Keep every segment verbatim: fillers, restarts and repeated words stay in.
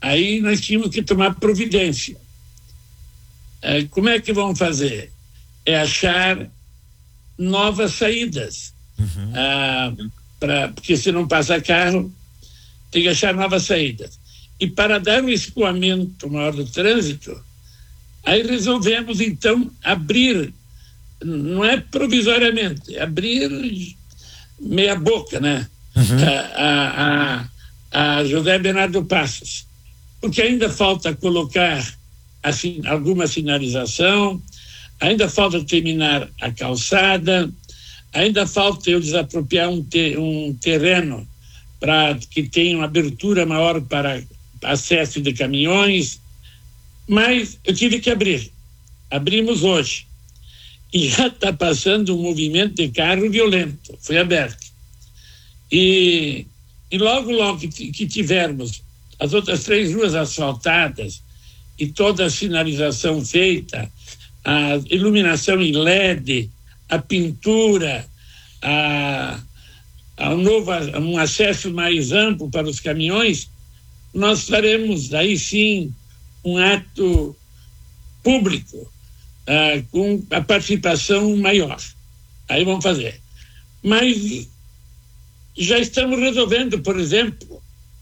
Aí nós tínhamos que tomar providência. É, como é que vamos fazer? É achar novas saídas. Uhum. Ah, pra, porque se não passa carro, tem que achar novas saídas. E para dar um escoamento maior do trânsito, aí resolvemos então abrir, não é provisoriamente, abrir meia boca, né? Uhum. A, a, a José Bernardo Passos, porque ainda falta colocar assim, alguma sinalização, ainda falta terminar a calçada, ainda falta eu desapropriar um, te, um terreno para que tenha uma abertura maior para acesso de caminhões, mas eu tive que abrir. Abrimos hoje. E já está passando um movimento de carro violento. Foi aberto. E, e logo, logo que, que tivermos as outras três ruas asfaltadas e toda a sinalização feita, a iluminação em L E D, a pintura, a, a um novo um acesso mais amplo para os caminhões, nós faremos aí sim um ato público uh, com a participação maior. Aí vamos fazer. Mas já estamos resolvendo, por exemplo,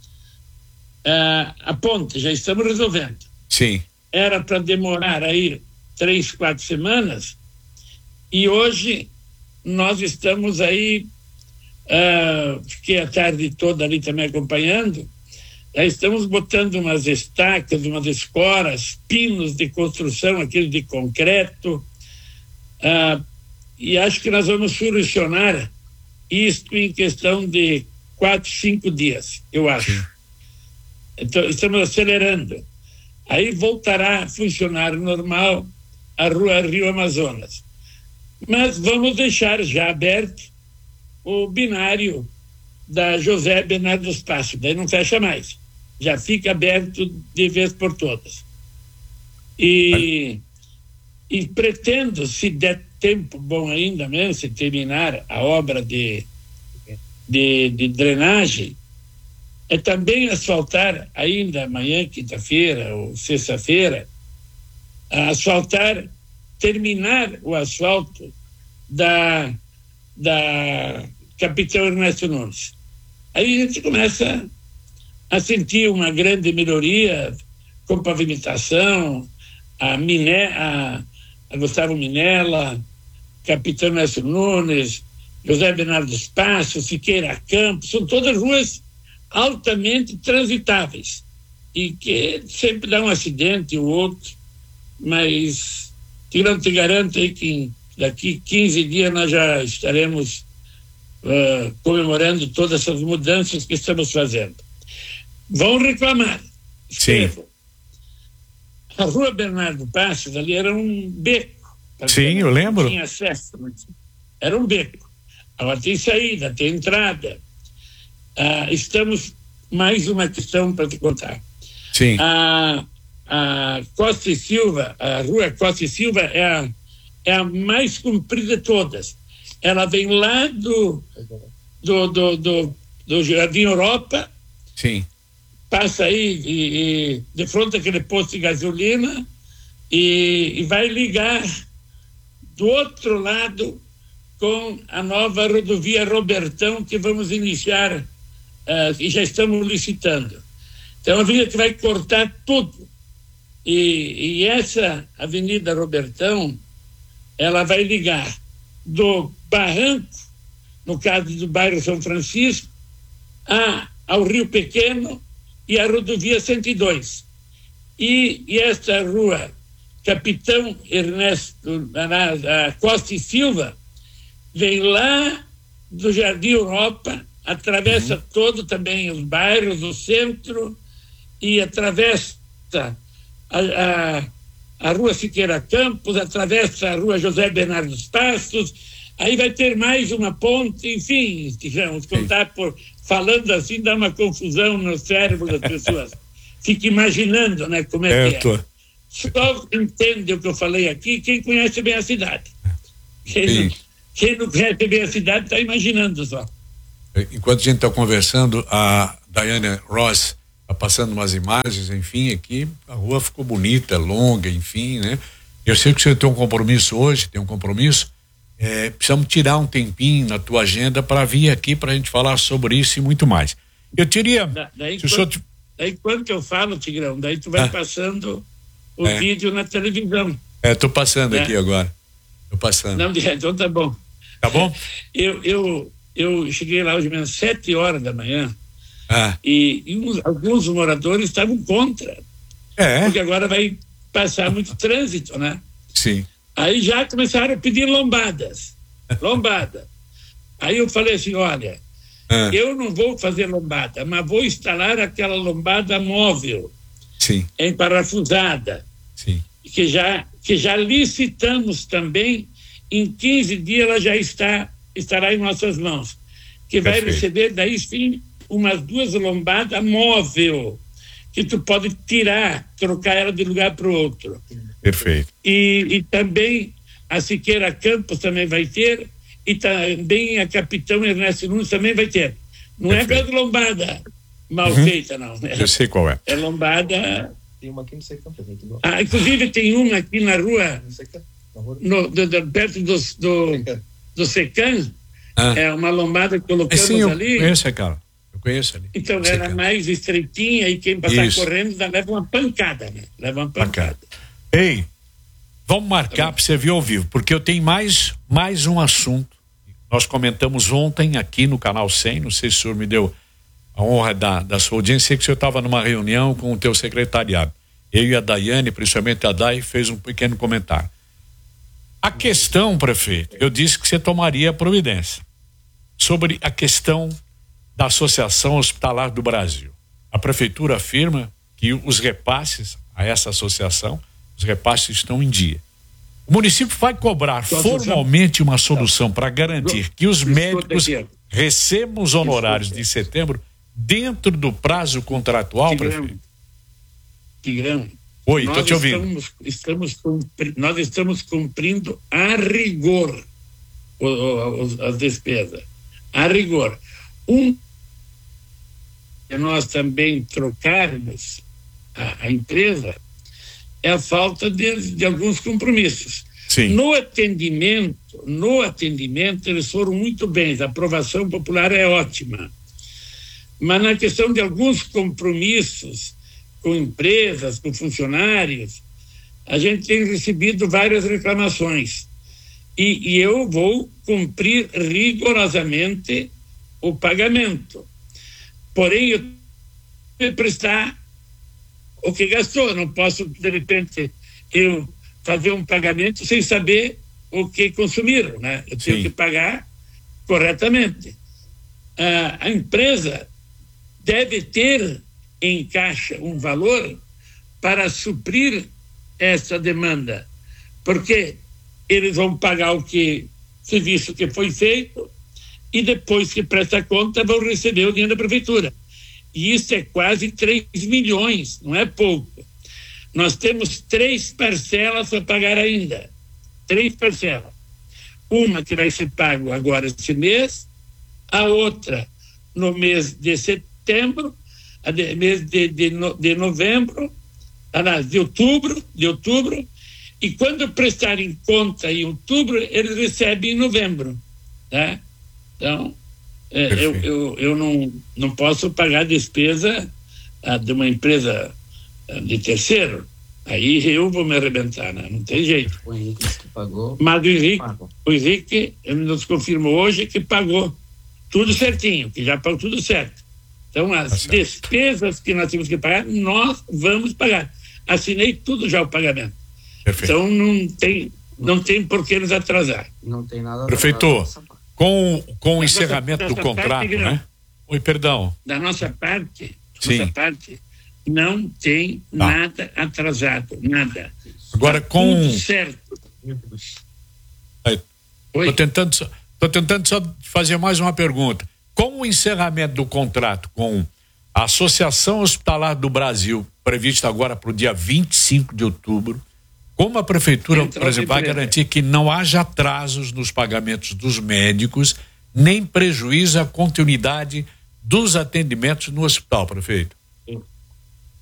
uh, a ponte, já estamos resolvendo. Sim. Era para demorar aí três, quatro semanas, e hoje nós estamos aí, uh, fiquei a tarde toda ali também acompanhando, já estamos botando umas estacas, umas escoras, pinos de construção, aquele de concreto, uh, e acho que nós vamos solucionar isto em questão de quatro, cinco dias, eu acho. Sim. Então, estamos acelerando. Aí voltará a funcionar normal a rua Rio Amazonas. Mas vamos deixar já aberto o binário da José Bernardo Passos, daí não fecha mais. Já fica aberto de vez por todas. E, e pretendo, se der tempo bom ainda mesmo, se terminar a obra de, de, de drenagem, é também asfaltar ainda amanhã, quinta-feira ou sexta-feira, asfaltar, terminar o asfalto da, da Capitão Ernesto Nunes. Aí a gente começa a sentir uma grande melhoria com pavimentação, a, Miné, a, a Gustavo Minella, Capitão Ernesto Nunes, José Bernardo Passos, Siqueira Campos, são todas ruas altamente transitáveis e que sempre dá um acidente ou outro, mas eu te garanto aí que daqui quinze dias nós já estaremos uh, comemorando todas essas mudanças que estamos fazendo. Vão reclamar. Escrevam. A rua Bernardo Passos ali era um beco. Sim, eu lembro. Não tinha acesso, era um beco. Agora tem saída, tem entrada. Ah, estamos, mais uma questão para te contar. Sim. A, a Costa e Silva, a rua Costa e Silva é a, é a mais comprida de todas. Ela vem lá do, do, do, do, do Jardim Europa. Sim. Passa aí e, e, de frente àquele posto de gasolina e, e vai ligar do outro lado com a nova rodovia Robertão que vamos iniciar. Uh, e já estamos licitando. Então, a avenida que vai cortar tudo. E, e essa Avenida Robertão, ela vai ligar do Barranco, no caso do bairro São Francisco, a, ao Rio Pequeno e a rodovia cento e dois. E, e esta rua Capitão Ernesto, a, a Costa e Silva, vem lá do Jardim Europa, atravessa uhum. todo também os bairros, o centro, e atravessa a, a, a rua Siqueira Campos, atravessa a rua José Bernardo Passos, aí vai ter mais uma ponte, enfim, vamos contar por, falando assim, dá uma confusão no cérebro das pessoas. Fica imaginando, né, como é, é que é. Só entende o que eu falei aqui quem conhece bem a cidade. Quem, não, quem não conhece bem a cidade está imaginando só. Enquanto a gente está conversando, a Daiane Ross Tá passando umas imagens, enfim, aqui a rua ficou bonita, longa, enfim, né? Eu sei que você tem um compromisso hoje, tem um compromisso, é, precisamos tirar um tempinho na tua agenda para vir aqui para a gente falar sobre isso e muito mais. Eu teria... Da, daí, se o quando, senhor te... daí quando que eu falo, Tigrão, daí tu vai ah. passando o é. vídeo na televisão. É, tô passando é. aqui agora, tô passando. Não, então tá bom. Tá bom? Eu, eu, eu cheguei lá hoje às sete horas da manhã ah. e, e uns, alguns moradores estavam contra. É. Porque agora vai passar muito trânsito, né? Sim. Aí já começaram a pedir lombadas. Lombada. Aí eu falei assim, olha, ah. eu não vou fazer lombada, mas vou instalar aquela lombada móvel. Sim. Emparafusada. Sim. Que já, que já licitamos também. Em quinze dias ela já está, estará em nossas mãos. Que vai Perfeito. receber, daí sim, umas duas lombadas móvel, que tu pode tirar, trocar ela de lugar para o outro. Perfeito. E, e também a Siqueira Campos também vai ter, e também a Capitão Ernesto Nunes também vai ter. Não Perfeito. é aquela lombada mal uhum. feita, não. Né? Eu sei qual é. É lombada... Tem uma aqui no Secão, igual. Ah, inclusive tem uma aqui na rua, no, do, do, perto do, do, do Secan, ah. é uma lombada que colocamos é, sim, eu ali. Conheço, cara. Eu conheço ali. Então era Secan. mais estreitinha e quem passar Isso. correndo leva uma pancada, né? Leva uma pancada. pancada. Ei, vamos marcar tá para você ver ao vivo, porque eu tenho mais, mais um assunto. Nós comentamos ontem aqui no Canal cem, não sei se o senhor me deu a honra da, da sua audiência, sei que o senhor estava numa reunião com o teu secretariado. Eu e a Daiane, principalmente a Dai, fez um pequeno comentário. A questão, prefeito, eu disse que você tomaria providência sobre a questão da Associação Hospitalar do Brasil. A prefeitura afirma que os repasses a essa associação, os repasses estão em dia. O município vai cobrar formalmente uma solução para garantir que os médicos recebam os honorários de setembro dentro do prazo contratual, prefeito? Tigrão, Oi, estou te ouvindo. Estamos, estamos cumpri, nós estamos cumprindo a rigor o, o, as despesas. A rigor. Um, nós também trocarmos a, a empresa é a falta de, de alguns compromissos. Sim. No atendimento, no atendimento, eles foram muito bem, a aprovação popular é ótima. Mas na questão de alguns compromissos com empresas, com funcionários, a gente tem recebido várias reclamações. E, e eu vou cumprir rigorosamente o pagamento. Porém, eu tenho que prestar o que gastou. Eu não posso, de repente, eu fazer um pagamento sem saber o que consumiram, né? Eu tenho Sim. que pagar corretamente. Ah, a empresa deve ter em caixa um valor para suprir essa demanda, porque eles vão pagar o que serviço que foi feito e depois que presta conta vão receber o dinheiro da prefeitura. E isso é quase três milhões, não é pouco. Nós temos três parcelas a pagar ainda. Três parcelas. Uma que vai ser pago agora esse mês, a outra no mês de setembro, a de, mês de, de, de novembro, aliás, de outubro, de outubro, e quando prestarem conta em outubro, eles recebem em novembro. Tá? Então, é, eu, eu, eu não, não posso pagar despesa ah, de uma empresa ah, de terceiro. Aí eu vou me arrebentar, né? Não tem jeito. O Henrique disse que pagou. Mas o Henrique, o Henrique nos confirmou hoje que pagou tudo certinho, que já pagou tudo certo. Então, as tá despesas que nós temos que pagar, nós vamos pagar. Assinei tudo já o pagamento. Perfeito. Então, não tem, não tem por que nos atrasar. Não tem nada. Prefeito, com, com o encerramento do contrato, parte, né? Oi, perdão. Da nossa parte, Sim. nossa parte, não tem tá. nada atrasado, nada. Agora, tá com... tudo certo. Estou tentando, tô tentando só fazer mais uma pergunta. Com o encerramento do contrato com a Associação Hospitalar do Brasil, previsto agora para o dia vinte e cinco de outubro, como a prefeitura, Entrou por exemplo, vai garantir que não haja atrasos nos pagamentos dos médicos, nem prejuízo à continuidade dos atendimentos no hospital, prefeito?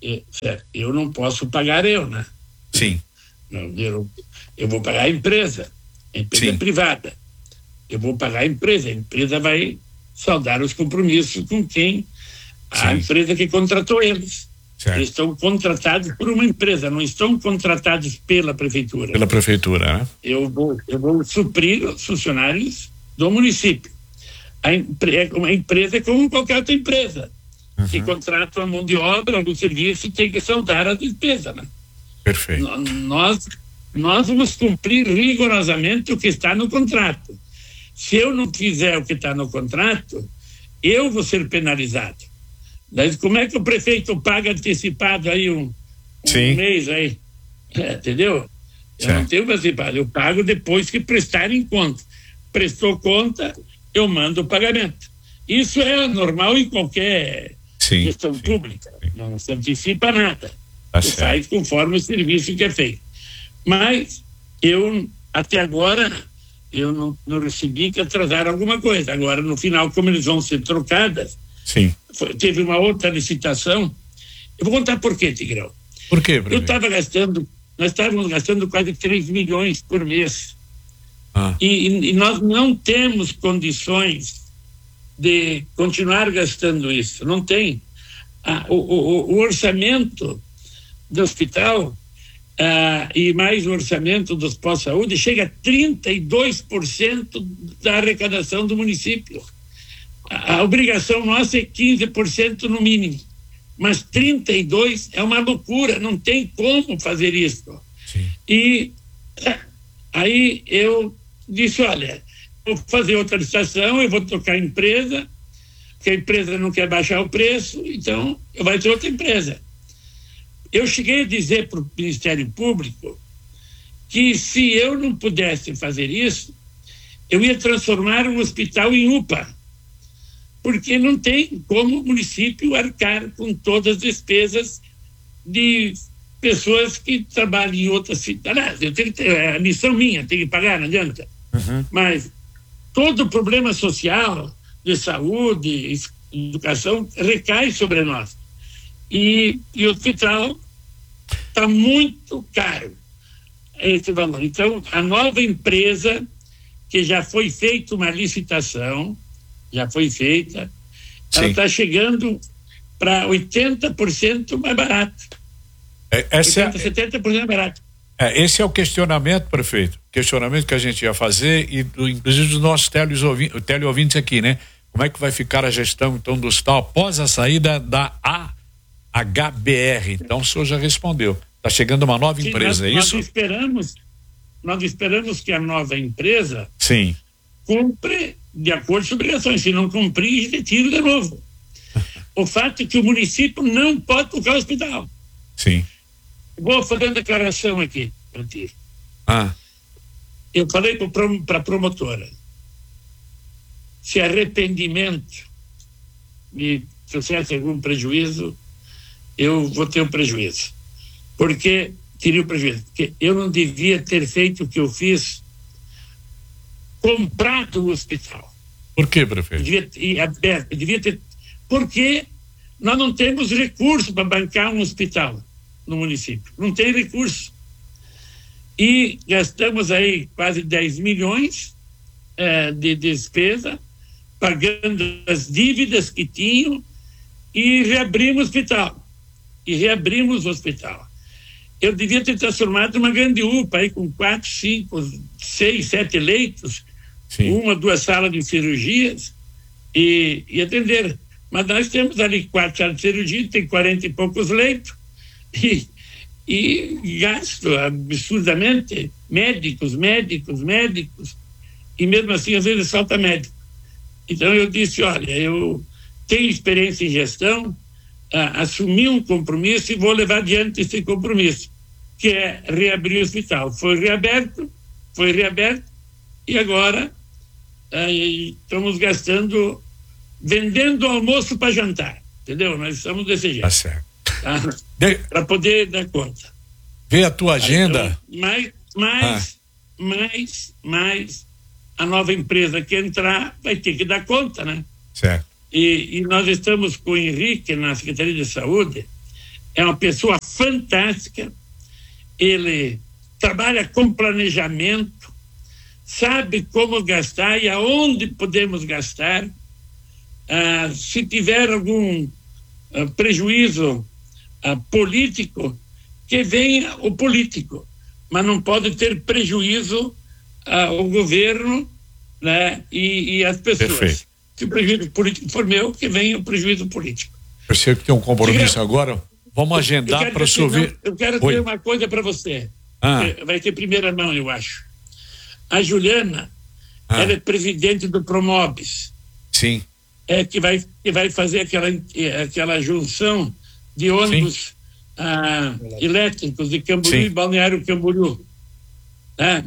eu não posso pagar eu, né? Sim. Eu, eu vou pagar a empresa, a empresa Sim. privada. Eu vou pagar a empresa, a empresa vai saldar os compromissos com quem? A Sim. empresa que contratou eles. Certo. Eles estão contratados por uma empresa, não estão contratados pela prefeitura. Pela prefeitura, né? Eu vou, eu vou suprir os funcionários do município. A, empre, a empresa é como qualquer outra empresa. Uhum. Que contrata a mão de obra, o serviço, tem que saldar a despesa, né? Perfeito. Nós, nós vamos cumprir rigorosamente o que está no contrato. Se eu não fizer o que está no contrato, eu vou ser penalizado. Mas como é que o prefeito paga antecipado aí um, um mês aí? É, entendeu? Eu certo. Não tenho antecipado, eu pago depois que prestarem conta. Prestou conta, eu mando o pagamento. Isso é normal em qualquer sim, gestão sim, pública. Sim. Não se antecipa nada. Tá você faz conforme o serviço que é feito. Mas eu, até agora, eu não, não recebi que atrasaram alguma coisa. Agora, no final, como eles vão ser trocadas, sim. Foi, teve uma outra licitação. Eu vou contar por quê, Tigrão. Por quê, Bruno? Eu estava gastando, nós estávamos gastando quase três milhões por mês. Ah. E, e nós não temos condições de continuar gastando isso. Não tem. Ah, o, o, o orçamento do hospital ah, e mais o orçamento dos pós-saúde chega a trinta e dois por cento da arrecadação do município. A, a obrigação nossa é quinze por cento no mínimo, mas trinta e dois por cento é uma loucura, não tem como fazer isso. Sim. E aí eu disse, olha, vou fazer outra licitação, eu vou tocar a empresa, porque a empresa não quer baixar o preço, então eu vou ter outra empresa. Eu cheguei a dizer para o Ministério Público que se eu não pudesse fazer isso, eu ia transformar o hospital em U P A, porque não tem como o município arcar com todas as despesas de pessoas que trabalham em outras cidades. Eu tenho que ter, é a missão minha, tem que pagar, não adianta. Uhum. Mas todo o problema social, de saúde, educação, recai sobre nós. E, e o hospital está muito caro, esse valor. Então, a nova empresa, que já foi feita uma licitação, já foi feita, sim, ela está chegando para oitenta por cento mais barato. É, essa oitenta, setenta por cento mais barato. É, esse é o questionamento, prefeito. Questionamento que a gente ia fazer, e do, inclusive dos nossos teleouvintes aqui, né? Como é que vai ficar a gestão, então, do hospital após a saída da A H B R? Então, o senhor já respondeu. Está chegando uma nova sim, empresa, nós, é isso? Nós esperamos, nós esperamos que a nova empresa sim, cumpre de acordo com as obrigações. Se não cumprir, retiro de novo. O fato é que o município não pode tocar o hospital. Sim. Vou fazer uma declaração aqui para ti. Ah. Eu falei para a promotora, se arrependimento me trouxesse algum prejuízo, eu vou ter um prejuízo. Porque, teria um prejuízo, porque eu não devia ter feito o que eu fiz, comprado o hospital. Por quê, prefeito? Devia ter aberto, devia ter, porque nós não temos recurso para bancar um hospital no município, não tem recurso. E gastamos aí quase dez milhões eh, de despesa, pagando as dívidas que tinham, e reabrimos o hospital. E reabrimos o hospital. Eu devia ter transformado uma grande U P A aí com quatro, cinco, seis, sete leitos, sim, uma, duas salas de cirurgias e, e atender. Mas nós temos ali quatro salas de cirurgia, tem quarenta e poucos leitos e, e gasto absurdamente, médicos, médicos, médicos, e mesmo assim às vezes falta médico. Então eu disse, olha, eu tenho experiência em gestão, ah, assumi um compromisso e vou levar adiante esse compromisso, que é reabrir o hospital. Foi reaberto, foi reaberto, e agora ah, estamos gastando, vendendo almoço para jantar, entendeu? Nós estamos desse jeito. Tá certo. Tá? De... Para poder dar conta. Vê a tua agenda. Então, mais, mais, ah. mais, mais, a nova empresa que entrar vai ter que dar conta, né? Certo. E, e nós estamos com o Henrique na Secretaria de Saúde é uma pessoa fantástica, ele trabalha com planejamento, sabe como gastar e aonde podemos gastar. Ah, se tiver algum ah, prejuízo ah, político, que venha o político, mas não pode ter prejuízo ao governo, né, e, e as pessoas. Perfeito. Se o prejuízo político for meu, que venha o prejuízo político. Eu sei que tem um compromisso Diga, agora. Vamos agendar para o ouvir. Eu quero dizer uma coisa para você. Ah. Vai ter primeira mão, eu acho. A Juliana, ah. ela é presidente do Promobis. Sim. É que vai, que vai fazer aquela, aquela junção de ônibus ah, elétricos de Camboriú Sim. e Balneário Camboriú. Né?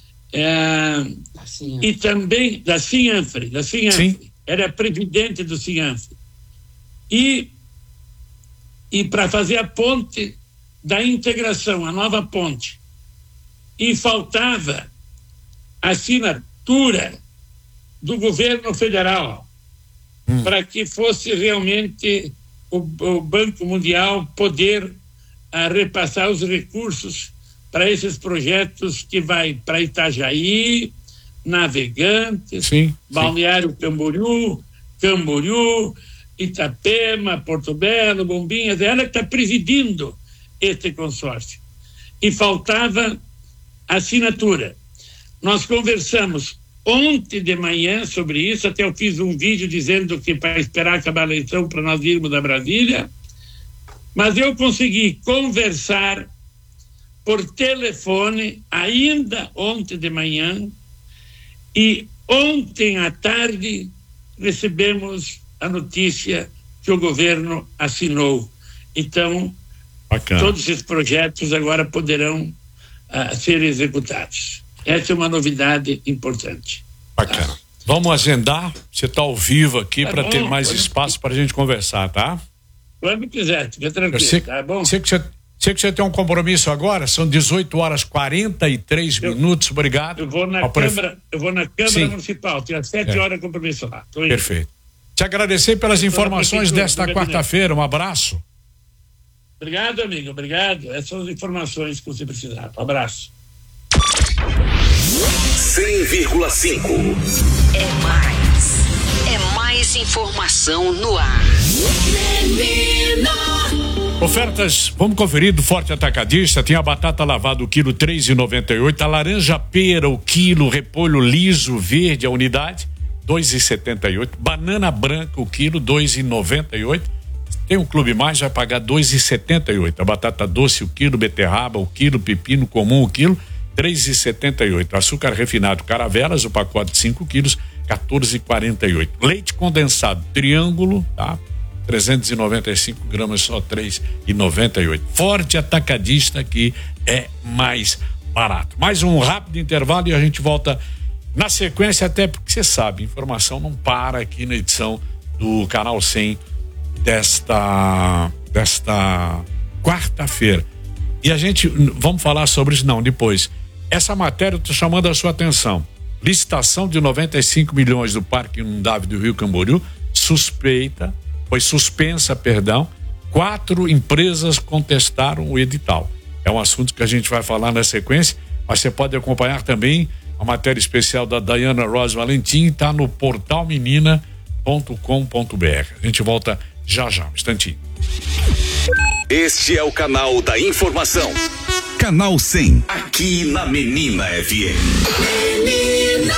É, e também da Cianfre, da Cianfre. Era presidente do Cianfre. E, e para fazer a ponte da integração, a nova ponte. E faltava a assinatura do governo federal hum. para que fosse realmente o, o Banco Mundial poder a, repassar os recursos para esses projetos que vai para Itajaí, Navegantes, sim, Balneário sim. Camboriú, Camboriú, Itapema, Porto Belo, Bombinhas. Ela que está presidindo este consórcio. E faltava assinatura. Nós conversamos ontem de manhã sobre isso, até eu fiz um vídeo dizendo que para esperar acabar a eleição para nós irmos da Brasília, mas eu consegui conversar por telefone ainda ontem de manhã e ontem à tarde recebemos a notícia que o governo assinou. Então, Bacana. Todos esses projetos agora poderão uh, ser executados. Essa é uma novidade importante. Bacana. Tá? Vamos agendar. Você está ao vivo aqui tá para ter mais quando... espaço para a gente conversar, tá? Quando quiser, fica tranquilo, sei, tá bom? Sei que você, sei que você tem um compromisso agora, são dezoito horas e quarenta e três eu, minutos, obrigado. Eu vou na Câmara, eu vou na Câmara Sim. Municipal, tinha sete é. horas de compromisso lá. Tô Perfeito. Indo. Te agradecer pelas informações desta quarta-feira, um abraço. Obrigado, amigo, obrigado. Essas são as informações que você precisava. Um abraço. cem vírgula cinco. É mais. É mais informação no ar. Ofertas, vamos conferir do Forte Atacadista. Tem a batata lavada o quilo três reais e noventa e oito, a laranja pera o quilo, repolho liso verde a unidade dois reais e setenta e oito, banana branca o quilo dois reais e noventa e oito. Tem um Clube Mais, vai pagar dois reais e setenta e oito. A batata doce o quilo, beterraba o quilo, pepino comum o quilo três reais e setenta e oito. Açúcar refinado Caravelas, o pacote de cinco quilos, quatorze reais e quarenta e oito. Leite condensado Triângulo, tá? trezentos e noventa e cinco gramas, só três reais e noventa e oito. Forte Atacadista, que é mais barato. Mais um rápido intervalo e a gente volta na sequência, até porque você sabe, informação não para aqui na edição do Canal cem desta, desta quarta-feira. E a gente, vamos falar sobre isso não, depois. Essa matéria eu tô chamando a sua atenção. Licitação de noventa e cinco milhões do Parque Inundável do Rio Camboriú, suspeita, foi suspensa, perdão, quatro empresas contestaram o edital. É um assunto que a gente vai falar na sequência, mas você pode acompanhar também a matéria especial da Dayana Rosa Valentim, está no portal menina ponto com ponto b r. A gente volta já já, um instantinho. Este é o canal da informação. Canal cem, aqui na Menina F M. Menina!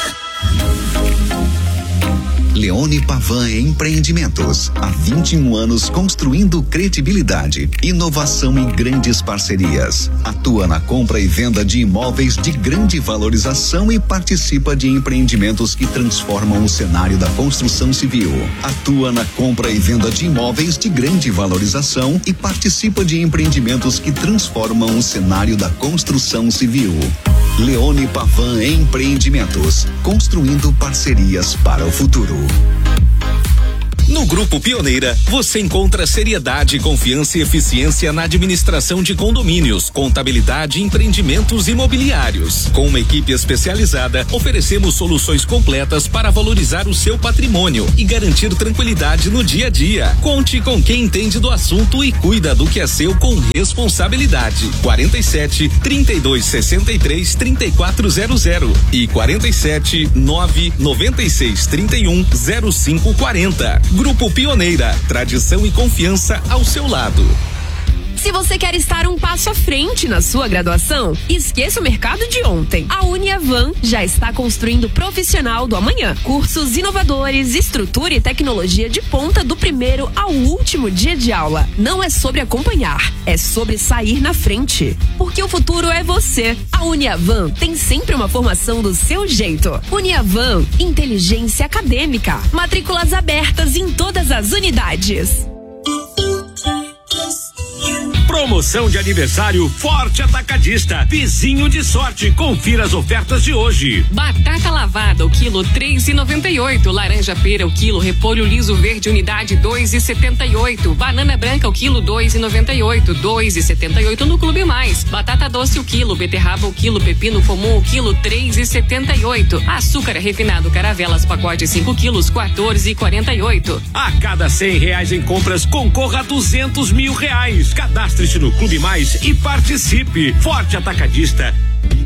Leone Pavan Empreendimentos. Há vinte e um anos construindo credibilidade, inovação e grandes parcerias. Atua na compra e venda de imóveis de grande valorização e participa de empreendimentos que transformam o cenário da construção civil. Atua na compra e venda de imóveis de grande valorização e participa de empreendimentos que transformam o cenário da construção civil. Leone Pavan Empreendimentos, construindo parcerias para o futuro. No Grupo Pioneira, você encontra seriedade, confiança e eficiência na administração de condomínios, contabilidade e empreendimentos imobiliários. Com uma equipe especializada, oferecemos soluções completas para valorizar o seu patrimônio e garantir tranquilidade no dia a dia. Conte com quem entende do assunto e cuida do que é seu com responsabilidade. quarenta e sete, trinta e dois, sessenta e três, trinta e quatro zero zero e quarenta e sete, nove, noventa e seis, trinta e um, zero cinco quarenta. Grupo Pioneira, tradição e confiança ao seu lado. Se você quer estar um passo à frente na sua graduação, esqueça o mercado de ontem. A Uniavan já está construindo o profissional do amanhã. Cursos inovadores, estrutura e tecnologia de ponta do primeiro ao último dia de aula. Não é sobre acompanhar, é sobre sair na frente. Porque o futuro é você. A Uniavan tem sempre uma formação do seu jeito. Uniavan, inteligência acadêmica. Matrículas abertas em todas as unidades. Promoção de aniversário Forte Atacadista. Vizinho de sorte. Confira as ofertas de hoje. Batata lavada, o quilo três e noventa e oito. Laranja pera, o quilo. Repolho liso verde, unidade dois e setenta e oito. Banana branca, o quilo dois e noventa e oito. dois e setenta e oito no Clube Mais. Batata doce, o quilo. Beterraba, o quilo. Pepino comum, o quilo três e setenta e oito. Açúcar refinado Caravelas, pacote cinco quilos, quatorze e quarenta e oito. A cada cem reais em compras, concorra a duzentos mil reais. Cadastre-se no Clube Mais e participe. Forte Atacadista.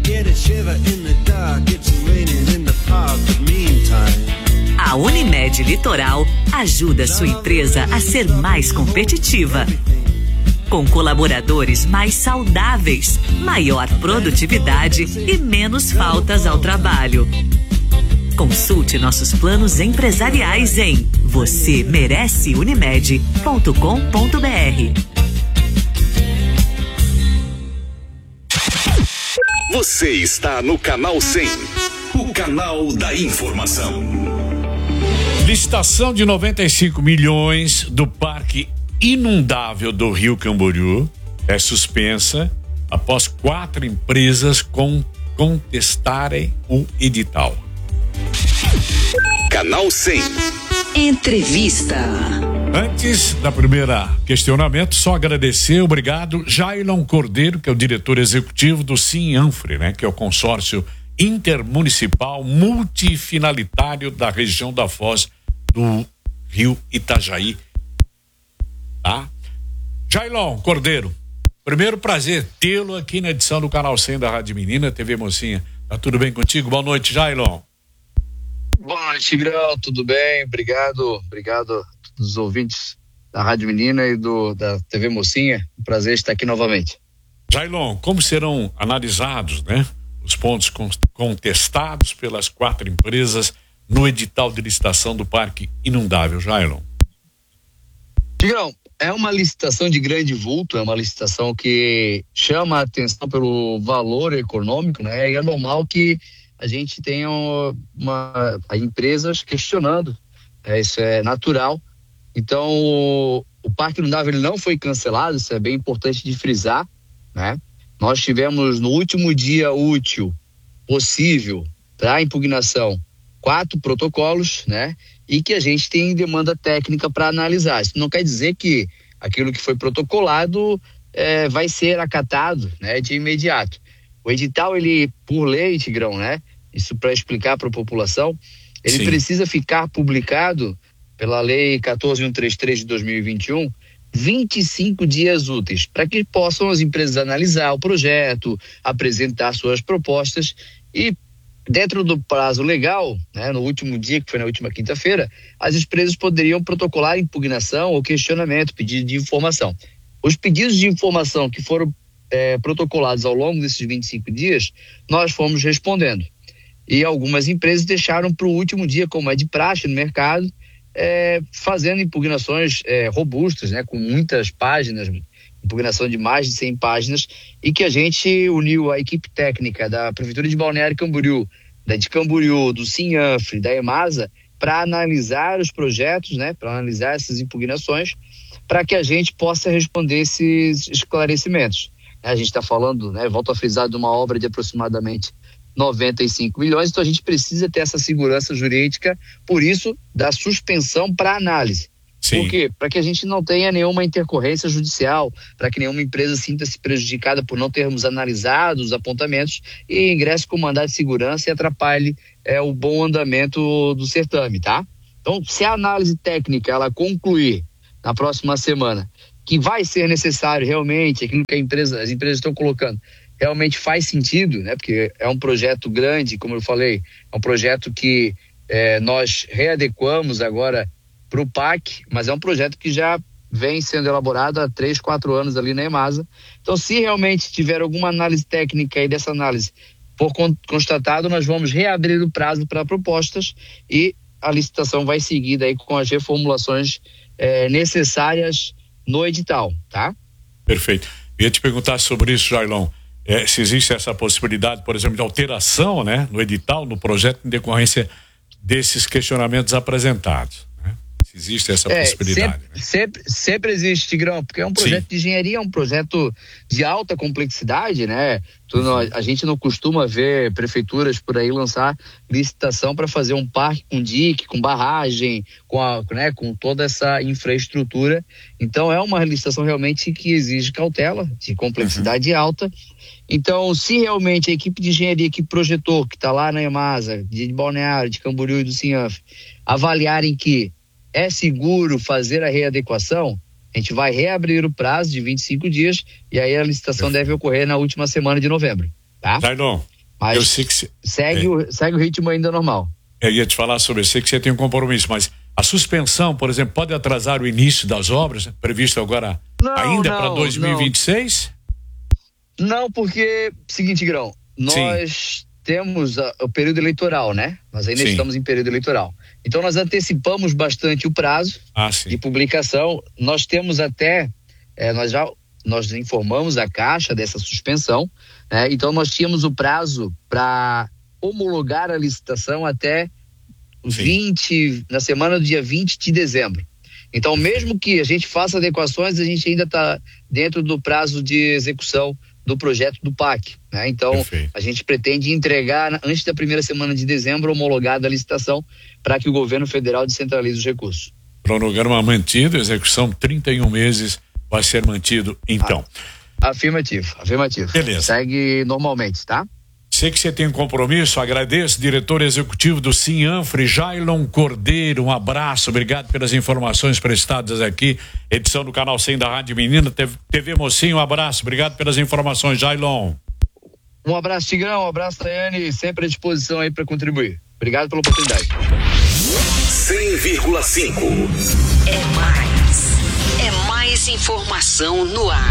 A Unimed Litoral ajuda sua empresa a ser mais competitiva. Com colaboradores mais saudáveis, maior produtividade e menos faltas ao trabalho. Consulte nossos planos empresariais em você merece unimed ponto com ponto br. Você está no Canal cem, o canal da informação. Licitação de noventa e cinco milhões do Parque Inundável do Rio Camboriú é suspensa após quatro empresas com, contestarem o edital. Canal cem. Entrevista. Antes da primeira questionamento, só agradecer, obrigado, Jailon Cordeiro, que é o diretor executivo do Sinanfre, né, que é o consórcio intermunicipal multifinalitário da região da Foz do Rio Itajaí. Tá? Jailon Cordeiro, primeiro prazer tê-lo aqui na edição do Canal cem da Rádio Menina, T V Mocinha. Tá tudo bem contigo? Boa noite, Jailon. Boa noite, Tigrão, tudo bem? Obrigado, obrigado a todos os ouvintes da Rádio Menina e do, da T V Mocinha. Um prazer estar aqui novamente. Jailon, como serão analisados, né, os pontos contestados pelas quatro empresas no edital de licitação do Parque Inundável, Jailon? Tigrão, é uma licitação de grande vulto, é uma licitação que chama a atenção pelo valor econômico, né? E é normal que a gente tenha uma, empresas questionando, é, isso é natural. Então, o, o Parque Inundável ele não foi cancelado, isso é bem importante de frisar, né? Nós tivemos no último dia útil possível para impugnação quatro protocolos, né? E que a gente tem demanda técnica para analisar. Isso não quer dizer que aquilo que foi protocolado é, vai ser acatado, né, de imediato. O edital, ele, por lei, Tigrão, né? Isso para explicar para a população, ele Sim. precisa ficar publicado pela lei quatorze mil cento e trinta e três de dois mil e vinte e um, vinte e cinco dias úteis, para que possam as empresas analisar o projeto, apresentar suas propostas e, dentro do prazo legal, né, no último dia, que foi na última quinta-feira, as empresas poderiam protocolar impugnação ou questionamento, pedido de informação. Os pedidos de informação que foram É, protocolados ao longo desses vinte e cinco dias, nós fomos respondendo. E algumas empresas deixaram para o último dia, como é de praxe no mercado, é, fazendo impugnações é, robustas, né, com muitas páginas, impugnação de mais de cem páginas, e que a gente uniu a equipe técnica da Prefeitura de Balneário Camboriú, da de Camboriú, do Sinanfre, da EMASA, para analisar os projetos, né, para analisar essas impugnações, para que a gente possa responder esses esclarecimentos. A gente está falando, né, volto a frisar, de uma obra de aproximadamente noventa e cinco milhões, então a gente precisa ter essa segurança jurídica, por isso, da suspensão para análise. Sim. Por quê? Para que a gente não tenha nenhuma intercorrência judicial, para que nenhuma empresa sinta-se prejudicada por não termos analisado os apontamentos e ingresse com mandado de segurança e atrapalhe é, o bom andamento do certame, tá? Então, se a análise técnica ela concluir na próxima semana que vai ser necessário realmente aquilo que a empresa, as empresas estão colocando, realmente faz sentido, né? Porque é um projeto grande, como eu falei, é um projeto que é, nós readequamos agora para o P A C, mas é um projeto que já vem sendo elaborado há três, quatro anos ali na EMASA. Então, se realmente tiver alguma análise técnica aí dessa análise for constatado, nós vamos reabrir o prazo para propostas e a licitação vai seguir daí com as reformulações é, necessárias no edital, tá? Perfeito. Eu ia te perguntar sobre isso, Jailon. É, se existe essa possibilidade, por exemplo, de alteração, né, no edital, no projeto, em decorrência desses questionamentos apresentados. Existe essa é, possibilidade. Sempre, né? sempre, sempre existe, Tigrão, porque é um projeto Sim. de engenharia, é um projeto de alta complexidade, né? Tu, uhum. a, a gente não costuma ver prefeituras por aí lançar licitação para fazer um parque com dique, com barragem, com, a, né, com toda essa infraestrutura. Então é uma licitação realmente que exige cautela, de complexidade uhum. alta. Então, se realmente a equipe de engenharia que projetou, que está lá na EMASA, de Balneário, de Camboriú e do Cinhanf, avaliarem que é seguro fazer a readequação, a gente vai reabrir o prazo de vinte e cinco dias e aí a licitação deve ocorrer na última semana de novembro, tá? Jailon, eu sei que cê, segue, é, o, segue o ritmo ainda normal. Eu ia te falar sobre isso, sei que você tem um compromisso, mas a suspensão, por exemplo, pode atrasar o início das obras, né, previsto agora não, ainda para dois mil e vinte e seis? Não. não, porque, seguinte, Grão, nós... Sim. Temos a, o período eleitoral, né? Nós ainda Sim. estamos em período eleitoral. Então nós antecipamos bastante o prazo ah, de publicação. Nós temos até, é, nós já nós informamos a Caixa dessa suspensão, né? Então nós tínhamos o prazo para homologar a licitação até Sim. vinte, na semana do dia vinte de dezembro. Então mesmo que a gente faça adequações, a gente ainda está dentro do prazo de execução do projeto do P A C, né? Então, Perfeito. A gente pretende entregar antes da primeira semana de dezembro homologada a licitação para que o governo federal descentralize os recursos. Cronograma mantido, execução trinta e um meses vai ser mantido, então. Ah, afirmativo, afirmativo. Beleza. Segue normalmente, tá? Sei que você tem um compromisso, agradeço, diretor executivo do Cinhanfre, Jailon Cordeiro, um abraço, obrigado pelas informações prestadas aqui, edição do Canal cem da Rádio Menina, T V Mocinho, um abraço, obrigado pelas informações, Jailon. Um abraço, Tigrão, um abraço, Tayane, sempre à disposição aí para contribuir. Obrigado pela oportunidade. cem vírgula cinco É mais, é mais informação no ar.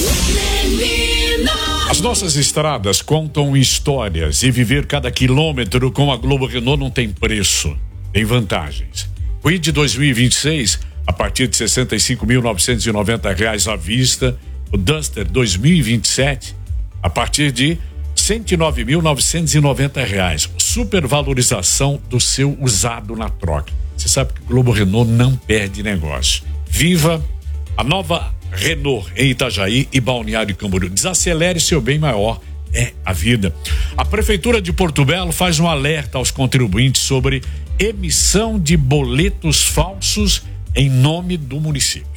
As nossas estradas contam histórias e viver cada quilômetro com a Globo Renault não tem preço, tem vantagens. Kwid dois mil e vinte e seis a partir de sessenta e cinco mil novecentos e noventa reais à vista, o Duster dois mil e vinte e sete a partir de cento e nove mil novecentos e noventa reais, supervalorização do seu usado na troca. Você sabe que o Globo Renault não perde negócio. Viva a nova Renault em Itajaí e Balneário Camboriú. Desacelere seu bem maior, é a vida. A Prefeitura de Porto Belo faz um alerta aos contribuintes sobre emissão de boletos falsos em nome do município.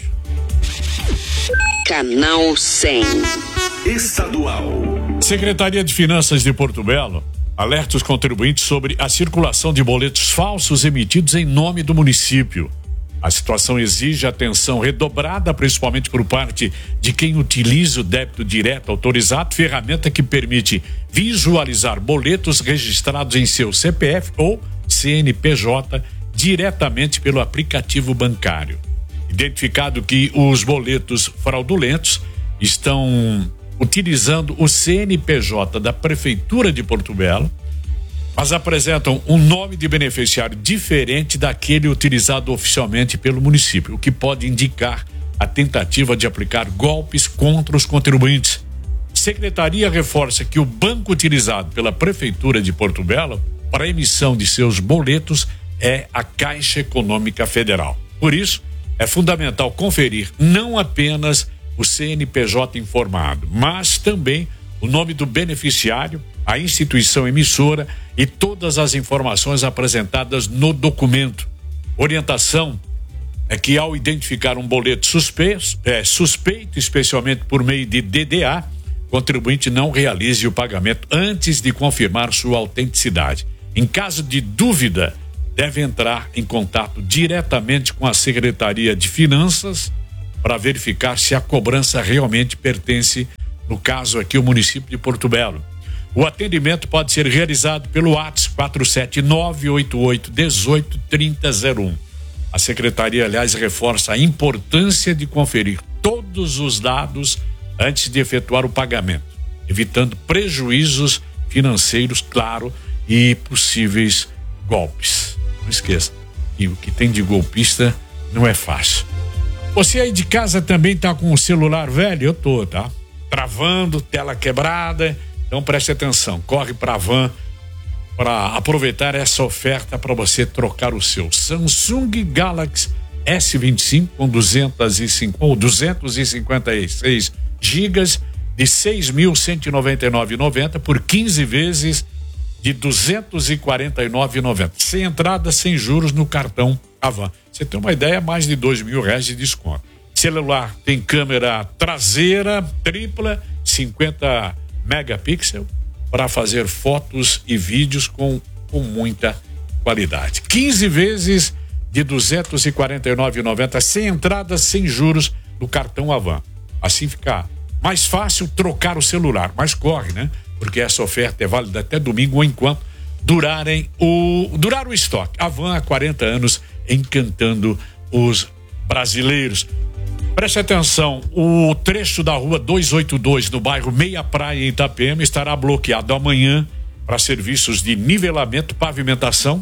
Canal cem Estadual. Secretaria de Finanças de Porto Belo alerta os contribuintes sobre a circulação de boletos falsos emitidos em nome do município. A situação exige atenção redobrada, principalmente por parte de quem utiliza o débito direto autorizado, ferramenta que permite visualizar boletos registrados em seu C P F ou C N P J diretamente pelo aplicativo bancário. Identificado que os boletos fraudulentos estão utilizando o C N P J da Prefeitura de Porto Belo, mas apresentam um nome de beneficiário diferente daquele utilizado oficialmente pelo município, o que pode indicar a tentativa de aplicar golpes contra os contribuintes. Secretaria reforça que o banco utilizado pela Prefeitura de Porto Belo para a emissão de seus boletos é a Caixa Econômica Federal. Por isso, é fundamental conferir não apenas o C N P J informado, mas também o nome do beneficiário, a instituição emissora e todas as informações apresentadas no documento. Orientação é que ao identificar um boleto suspeito, é, suspeito, especialmente por meio de D D A, o contribuinte não realize o pagamento antes de confirmar sua autenticidade. Em caso de dúvida, deve entrar em contato diretamente com a Secretaria de Finanças para verificar se a cobrança realmente pertence, no caso aqui, o município de Porto Belo. O atendimento pode ser realizado pelo WhatsApp quatro sete nove oito oito um oito três zero zero um. A Secretaria, aliás, reforça a importância de conferir todos os dados antes de efetuar o pagamento, evitando prejuízos financeiros, claro, e possíveis golpes. Não esqueça, e o que tem de golpista não é fácil. Você aí de casa também tá com o celular velho? Eu tô, tá? Travando, tela quebrada. Então preste atenção, corre pra Van para aproveitar essa oferta para você trocar o seu Samsung Galaxy S vinte e cinco com duzentos e cinco ou duzentos e cinquenta e seis gigas de seis mil cento e noventa e nove reais e noventa centavos por quinze vezes de duzentos e quarenta e nove reais e noventa centavos, sem entrada, sem juros no cartão Avan. Você tem uma ideia, mais de dois mil reais de desconto. Celular tem câmera traseira tripla, cinquenta megapixels, para fazer fotos e vídeos com, com muita qualidade. quinze vezes de duzentos e quarenta e nove reais e noventa centavos, sem entrada, sem juros no cartão Avan. Assim fica mais fácil trocar o celular, mas corre, né? Porque essa oferta é válida até domingo ou enquanto durarem o, durar o estoque. Avan há quarenta anos encantando os brasileiros. Preste atenção, o trecho da rua duzentos e oitenta e dois no bairro Meia Praia em Itapema estará bloqueado amanhã para serviços de nivelamento, pavimentação.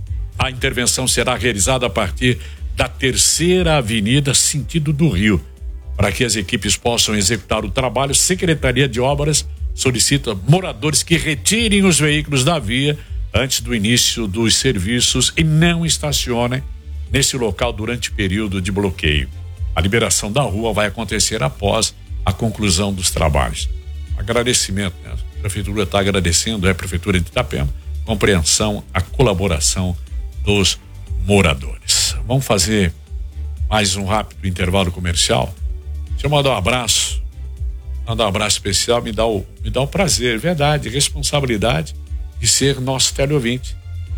A intervenção será realizada a partir da Terceira Avenida, sentido do Rio. Para que as equipes possam executar o trabalho, Secretaria de Obras solicita moradores que retirem os veículos da via antes do início dos serviços e não estacionem nesse local durante o período de bloqueio. A liberação da rua vai acontecer após a conclusão dos trabalhos. Agradecimento, né? A Prefeitura está agradecendo, é a Prefeitura de Itapema, compreensão, a colaboração dos moradores. Vamos fazer mais um rápido intervalo comercial. Deixa eu mandar um abraço, mandar um abraço especial, me dá o, me dá o prazer, verdade, responsabilidade de ser nosso teleouvinte,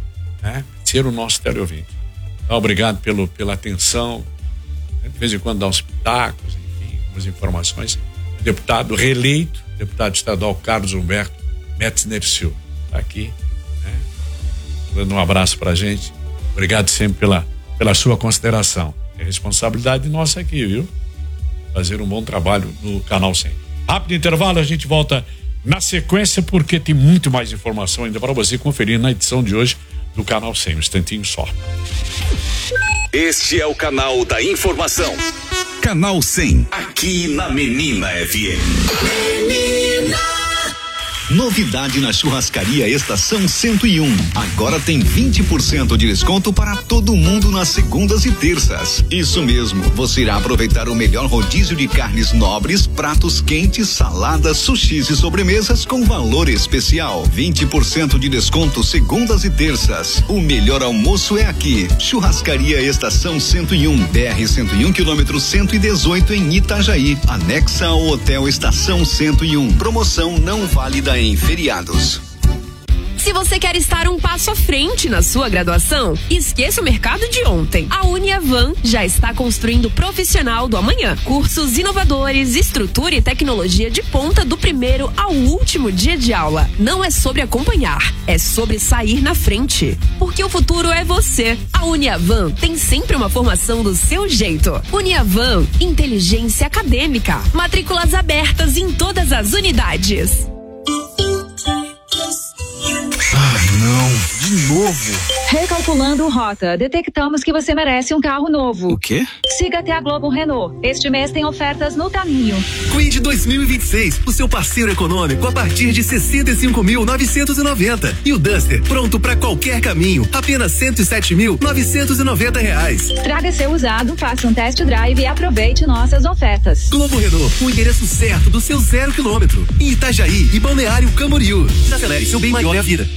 né? Ser o nosso teleouvinte. Então, obrigado pelo, pela atenção. De vez em quando dá uns pitacos, enfim, umas informações. Deputado reeleito, deputado estadual Carlos Humberto Metzner Silva, está aqui, né? Dando um abraço pra gente. Obrigado sempre pela, pela sua consideração. É responsabilidade nossa aqui, viu? Fazer um bom trabalho no Canal cem. Rápido intervalo, a gente volta na sequência, porque tem muito mais informação ainda para você conferir na edição de hoje do Canal cem. Um instantinho só. Este é o canal da informação. Canal cem. Aqui na Menina F M. Menina. Novidade na Churrascaria Estação cento e um. Agora tem vinte por cento de desconto para todo mundo nas segundas e terças. Isso mesmo, você irá aproveitar o melhor rodízio de carnes nobres, pratos quentes, saladas, sushis e sobremesas com valor especial. vinte por cento de desconto segundas e terças. O melhor almoço é aqui. Churrascaria Estação cento e um, B R cento e um, quilômetro cento e dezoito em Itajaí, anexa ao Hotel Estação cento e um. Promoção não válida em feriados. Se você quer estar um passo à frente na sua graduação, esqueça o mercado de ontem. A Uniavan já está construindo o profissional do amanhã. Cursos inovadores, estrutura e tecnologia de ponta do primeiro ao último dia de aula. Não é sobre acompanhar, é sobre sair na frente. Porque o futuro é você. A Uniavan tem sempre uma formação do seu jeito. Uniavan, inteligência acadêmica. Matrículas abertas em todas as unidades. Ai, não, de novo. Recalculando rota, detectamos que você merece um carro novo. O quê? Siga até a Globo Renault. Este mês tem ofertas no caminho. Quid dois mil e vinte e seis, o seu parceiro econômico a partir de sessenta e cinco mil novecentos e noventa. E o Duster, pronto para qualquer caminho, apenas cento e sete mil novecentos e noventa reais. Traga seu usado, faça um test drive e aproveite nossas ofertas. Globo Renault, o endereço certo do seu zero quilômetro. Em Itajaí e Balneário Camboriú. Acelere seu bem maior é a vida.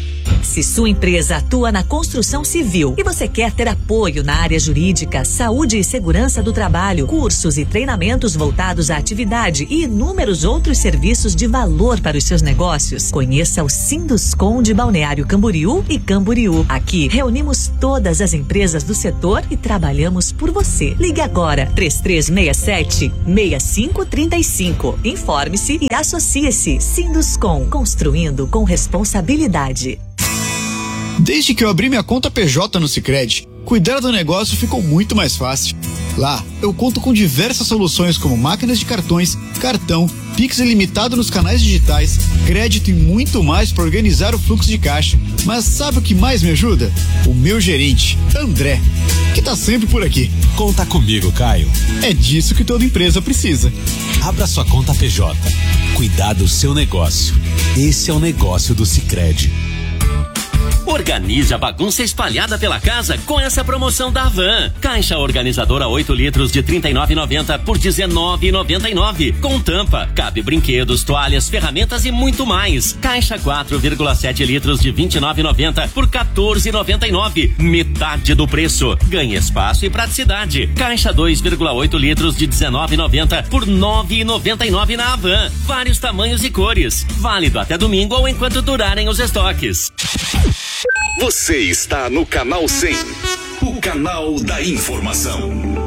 Se sua empresa atua na construção civil e você quer ter apoio na área jurídica, saúde e segurança do trabalho, cursos e treinamentos voltados à atividade e inúmeros outros serviços de valor para os seus negócios, conheça o Sinduscom de Balneário Camboriú e Camboriú. Aqui reunimos todas as empresas do setor e trabalhamos por você. Ligue agora, três três seis sete, seis cinco três cinco. Informe-se e associe-se. Sinduscom, construindo com responsabilidade. Desde que eu abri minha conta P J no Sicredi, cuidar do negócio ficou muito mais fácil. Lá, eu conto com diversas soluções como máquinas de cartões, cartão, Pix ilimitado nos canais digitais, crédito e muito mais para organizar o fluxo de caixa. Mas sabe o que mais me ajuda? O meu gerente, André, que tá sempre por aqui. Conta comigo, Caio. É disso que toda empresa precisa. Abra sua conta P J. Cuidar do seu negócio. Esse é o negócio do Sicredi. Organize a bagunça espalhada pela casa com essa promoção da Havan. Caixa organizadora oito litros de trinta e nove reais e noventa centavos por dezenove reais e noventa e nove centavos. Com tampa, cabe brinquedos, toalhas, ferramentas e muito mais. Caixa quatro vírgula sete litros de vinte e nove reais e noventa centavos por quatorze reais e noventa e nove centavos. Metade do preço. Ganhe espaço e praticidade. Caixa dois vírgula oito litros de dezenove reais e noventa centavos por nove reais e noventa e nove centavos na Havan. Vários tamanhos e cores. Válido até domingo ou enquanto durarem os estoques. Você está no Canal cem, o canal da informação.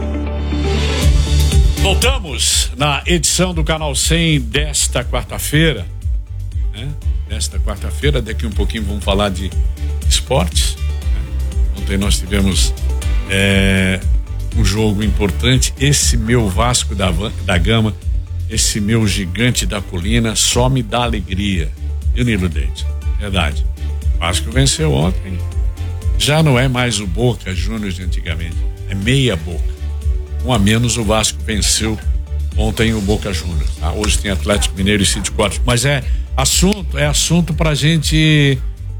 Voltamos na edição do Canal cem desta quarta-feira, né? Desta quarta-feira, daqui um pouquinho vamos falar de esportes, né? Ontem nós tivemos é, um jogo importante, esse meu Vasco da, da Gama, esse meu gigante da colina, só me dá alegria. E o Nilo Dente, verdade. O Vasco venceu ontem. Já não é mais o Boca Juniors de antigamente. É meia Boca. Um a menos, o Vasco venceu ontem o Boca Juniors. Ah, hoje tem Atlético Mineiro e City Quatro. Mas é assunto, é assunto pra gente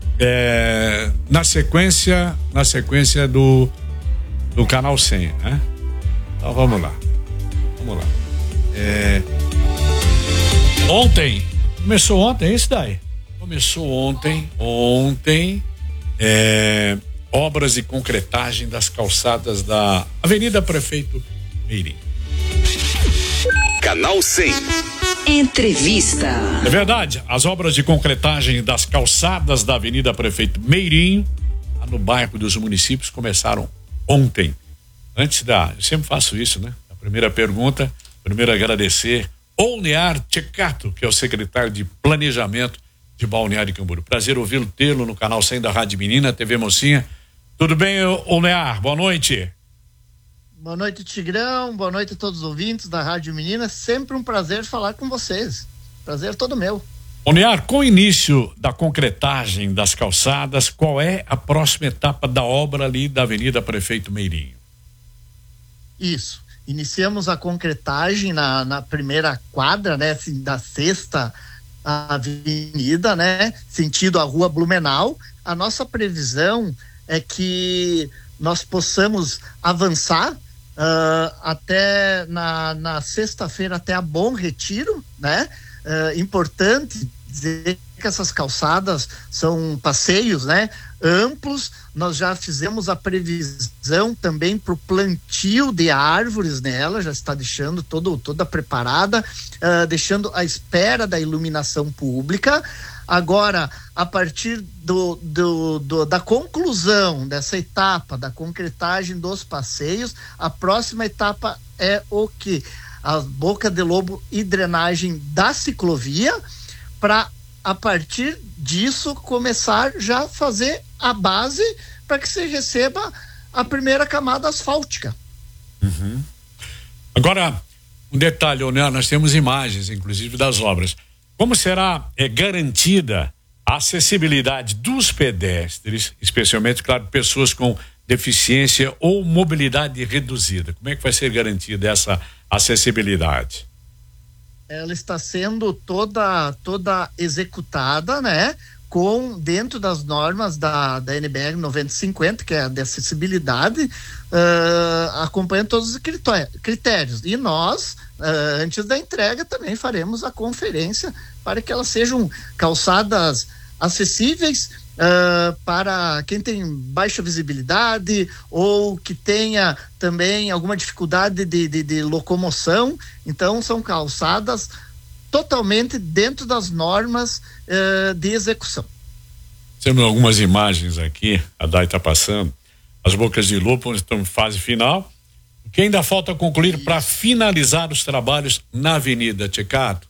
é, na sequência, na sequência do do Canal cem, né? Então vamos lá. Vamos lá. É, ontem, começou ontem, é isso daí. Começou ontem, ontem, é, obras de concretagem das calçadas da Avenida Prefeito Meirinho. Canal cem. Entrevista. É verdade, as obras de concretagem das calçadas da Avenida Prefeito Meirinho, lá no bairro dos Municípios, começaram ontem. Antes da, eu sempre faço isso, né? A primeira pergunta, primeiro agradecer Olnear Tchecato, que é o secretário de Planejamento de Balneário Camboriú. Prazer ouvi-lo, tê-lo no Canal cem da Rádio Menina, T V Mocinha. Tudo bem, Olnear? Boa noite. Boa noite, Tigrão. Boa noite a todos os ouvintes da Rádio Menina. Sempre um prazer falar com vocês. Prazer todo meu. Olnear, com o início da concretagem das calçadas, qual é a próxima etapa da obra ali da Avenida Prefeito Meirinho? Isso. Iniciamos a concretagem na, na primeira quadra, né, assim, da sexta avenida, né, sentido a Rua Blumenau. A nossa previsão é que nós possamos avançar uh, até na, na sexta-feira até a Bom Retiro, né? Uh, importante dizer que essas calçadas são passeios, né, amplos. Nós já fizemos a previsão também para o plantio de árvores nela, já está deixando todo, toda preparada, uh, deixando à espera da iluminação pública. Agora, a partir do, do, do, da conclusão dessa etapa da concretagem dos passeios, a próxima etapa é o que? A boca de lobo e drenagem da ciclovia, para a partir disso começar já a fazer a base para que se receba a primeira camada asfáltica. Uhum. Agora, um detalhe, né? Nós temos imagens, inclusive, das obras. Como será é, garantida a acessibilidade dos pedestres, especialmente, claro, pessoas com deficiência ou mobilidade reduzida? Como é que vai ser garantida essa acessibilidade? Ela está sendo toda toda executada, né, com dentro das normas da, da N B R noventa e cinquenta, que é a de acessibilidade, uh, acompanhando todos os critérios. E nós, uh, antes da entrega, também faremos a conferência para que elas sejam calçadas acessíveis uh, para quem tem baixa visibilidade ou que tenha também alguma dificuldade de, de, de locomoção. Então, são calçadas totalmente dentro das normas uh, de execução. Temos algumas imagens aqui, a Dai está passando. As bocas de lobo estão em fase final. O que ainda falta concluir para finalizar os trabalhos na Avenida Tchecato?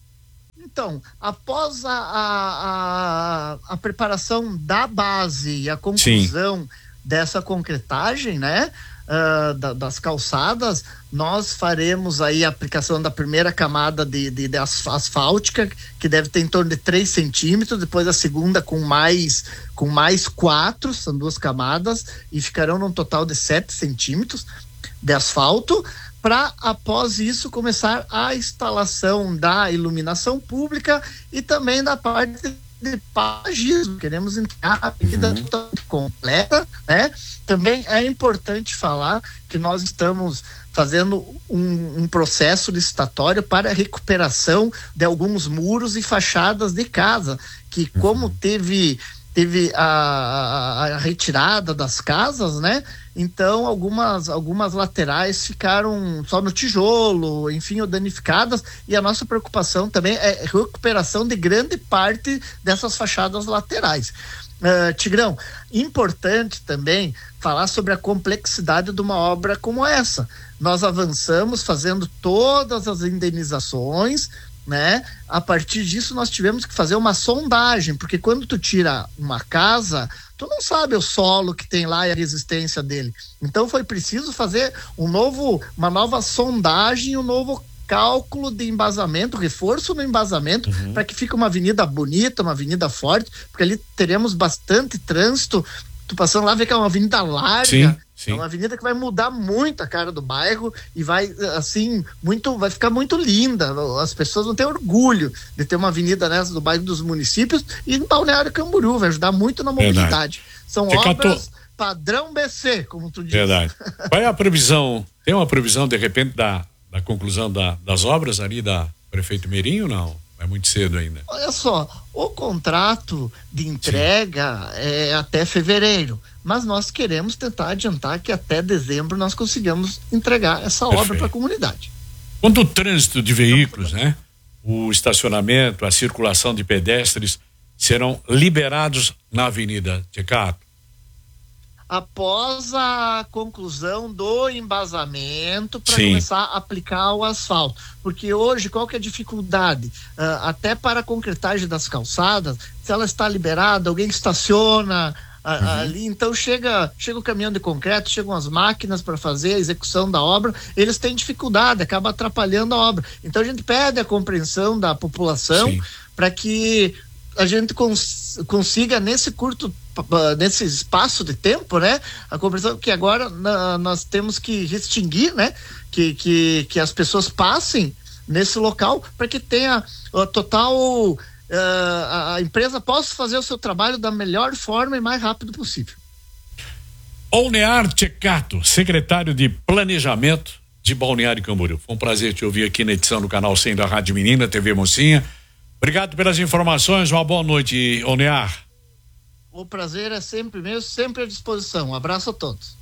Então, após a, a, a, a preparação da base e a conclusão Sim. dessa concretagem, né, uh, da, das calçadas, nós faremos aí a aplicação da primeira camada de, de, de asfáltica, que deve ter em torno de três centímetros, depois a segunda com mais, com mais quatro, são duas camadas, e ficarão num total de sete centímetros de asfalto, para após isso começar a instalação da iluminação pública e também da parte de pagismo. Queremos entregar a medida uhum. completa, né? Também é importante falar que nós estamos fazendo um, um processo licitatório para a recuperação de alguns muros e fachadas de casa, que como uhum. teve teve a, a, a retirada das casas, né? Então algumas, algumas laterais ficaram só no tijolo, enfim, ou danificadas, e a nossa preocupação também é recuperação de grande parte dessas fachadas laterais. Uh, Tigrão, importante também falar sobre a complexidade de uma obra como essa. Nós avançamos fazendo todas as indenizações, né? A partir disso nós tivemos que fazer uma sondagem, porque quando tu tira uma casa, tu não sabe o solo que tem lá e a resistência dele. Então foi preciso fazer um novo, uma nova sondagem, um novo cálculo de embasamento, reforço no embasamento, uhum. para que fique uma avenida bonita, uma avenida forte, porque ali teremos bastante trânsito. Tu passando lá, vê que é uma avenida larga, sim, sim. é uma avenida que vai mudar muito a cara do bairro e vai, assim, muito, vai ficar muito linda. As pessoas vão ter orgulho de ter uma avenida nessa do bairro dos municípios e em Balneário Camboriú, vai ajudar muito na mobilidade. Verdade. São Você obras catou... padrão B C, como tu disse. Verdade. Qual é a previsão? Tem uma previsão, de repente, da, da conclusão da, das obras ali da Prefeito Mirim ou não? É muito cedo ainda. Olha só, o contrato de entrega Sim. é até fevereiro, mas nós queremos tentar adiantar que até dezembro nós consigamos entregar essa Perfeito. obra para a comunidade. Quanto ao trânsito de veículos, né? O estacionamento, a circulação de pedestres serão liberados na Avenida Tchecato? Após a conclusão do embasamento para começar a aplicar o asfalto. Porque hoje, qual que é a dificuldade? Uh, até para a concretagem das calçadas, se ela está liberada, alguém estaciona uh, uhum. ali, então chega, chega o caminhão de concreto, chegam as máquinas para fazer a execução da obra, eles têm dificuldade, acaba atrapalhando a obra. Então a gente pede a compreensão da população para que a gente cons- consiga nesse curto nesse espaço de tempo, né, a compreensão que agora na, nós temos que extinguir, né, que, que, que as pessoas passem nesse local para que tenha a total uh, a, a empresa possa fazer o seu trabalho da melhor forma e mais rápido possível. Olnear Tchecato, secretário de Planejamento de Balneário Camboriú. Foi um prazer te ouvir aqui na edição do Canal cem da Rádio Menina, T V Mocinha. Obrigado pelas informações, uma boa noite, Olnear. O prazer é sempre mesmo, sempre à disposição. Um abraço a todos.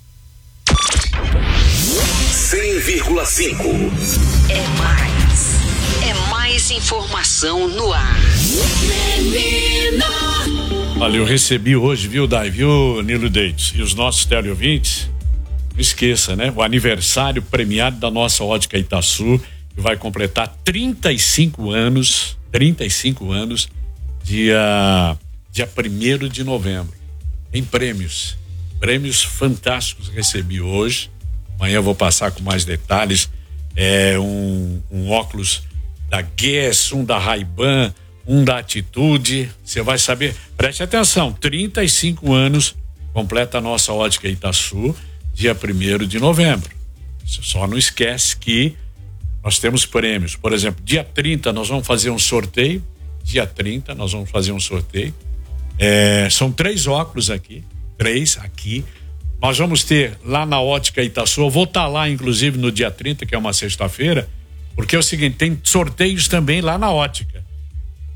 cem vírgula cinco É mais. É mais informação no ar. Menina. Olha, eu recebi hoje, viu, Dai, viu, Nilo Deitos, e os nossos teleouvintes, não esqueça, né? O aniversário premiado da nossa Ótica Itaçu, que vai completar trinta e cinco anos, trinta e cinco anos, dia... dia primeiro de novembro, em prêmios, prêmios fantásticos recebi hoje. Amanhã eu vou passar com mais detalhes. É um, um óculos da Guess, um da Ray-Ban, um da Atitude. Você vai saber, preste atenção, trinta e cinco anos completa a nossa Ótica Itaçu, dia primeiro de novembro. Você só não esquece que nós temos prêmios. Por exemplo, dia trinta nós vamos fazer um sorteio. Dia trinta nós vamos fazer um sorteio. É, são três óculos aqui, três aqui. Nós vamos ter lá na Ótica Itaçu, eu vou estar lá inclusive no dia trinta, que é uma sexta-feira, porque é o seguinte, tem sorteios também lá na Ótica.